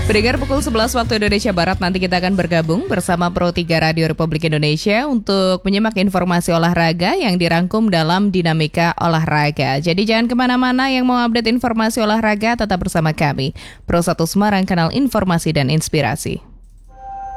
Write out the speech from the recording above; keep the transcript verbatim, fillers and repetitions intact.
Pendengar, pukul sebelas waktu Indonesia Barat nanti kita akan bergabung bersama Pro tiga Radio Republik Indonesia untuk menyimak informasi olahraga yang dirangkum dalam Dinamika Olahraga. Jadi jangan kemana-mana, yang mau update informasi olahraga tetap bersama kami. Pro satu Semarang, kanal informasi dan inspirasi.